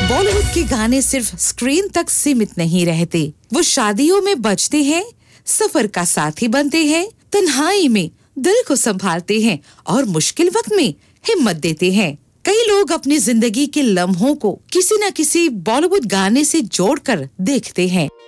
बॉलीवुड के गाने सिर्फ स्क्रीन तक सीमित नहीं रहते, वो शादियों में बजते हैं, सफर का साथी बनते हैं, तन्हाई में दिल को संभालते हैं और मुश्किल वक्त में हिम्मत देते हैं। कई लोग अपनी जिंदगी के लम्हों को किसी न किसी बॉलीवुड गाने से जोड़कर देखते हैं।